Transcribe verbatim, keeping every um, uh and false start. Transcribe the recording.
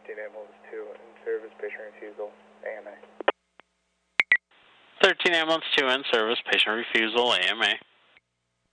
thirteen ambulance two in service, patient refusal, A M A. thirteen ambulance two in service, patient refusal, A M A.